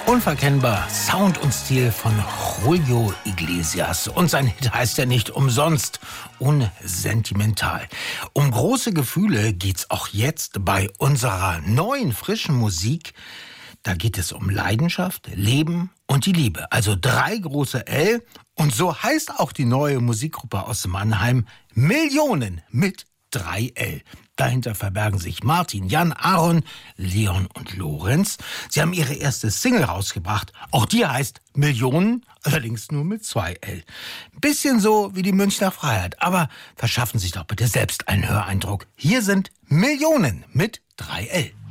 Unverkennbar, Sound und Stil von Julio Iglesias. Und sein Hit heißt ja nicht umsonst unsentimental. Um große Gefühle geht's auch jetzt bei unserer neuen, frischen Musik. Da geht es um Leidenschaft, Leben und die Liebe. Also 3 große L. Und so heißt auch die neue Musikgruppe aus Mannheim Millionen mit 3 L. Dahinter verbergen sich Martin, Jan, Aaron, Leon und Lorenz. Sie haben ihre erste Single rausgebracht. Auch die heißt Millionen, allerdings nur mit 2 L. Bisschen so wie die Münchner Freiheit. Aber verschaffen Sie sich doch bitte selbst einen Höreindruck. Hier sind Millionen mit 3 L.